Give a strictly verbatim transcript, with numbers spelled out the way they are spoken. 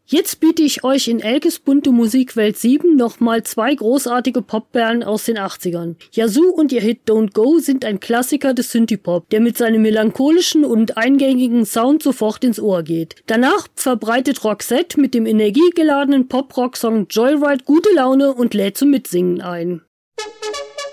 Jetzt biete ich euch in Elkes bunte Musikwelt sieben nochmal zwei großartige Popperlen aus den achtzigern. Yazoo und ihr Hit Don't Go sind ein Klassiker des Synthie-Pop, der mit seinem melancholischen und eingängigen Sound sofort ins Ohr geht. Danach verbreitet Roxette mit dem energiegeladenen Pop-Rock-Song Joyride gute Laune und lädt zum Mitsingen ein.